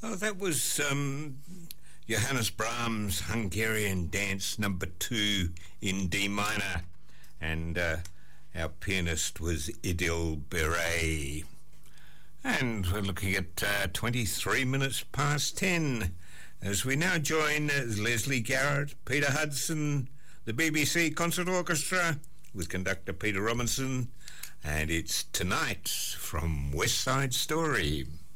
Oh, that was Johannes Brahms' Hungarian Dance Number 2 in D minor, and our pianist was Idil Beret. And we're looking at 23 minutes past 10 as we now join Leslie Garrett, Peter Hudson, the BBC Concert Orchestra with conductor Peter Robinson, and it's Tonight from West Side Story.